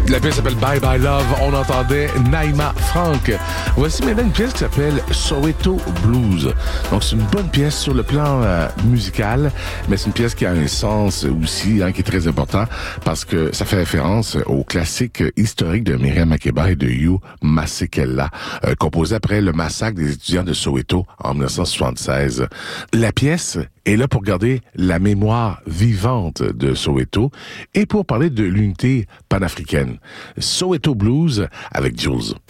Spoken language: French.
La pièce s'appelle Bye Bye Love. On entendait Naïma Frank. Voici maintenant une pièce qui s'appelle Soweto Blues. Donc, c'est une bonne pièce sur le plan musical, mais c'est une pièce qui a un sens aussi, qui est très important parce que ça fait référence au classique historique de Miriam Makeba et de Hugh Masekela, composé après le massacre des étudiants de Soweto en 1976. La pièce est là pour garder la mémoire vivante de Soweto et pour parler de l'unité panafricaine. Soweto Blues avec Jules.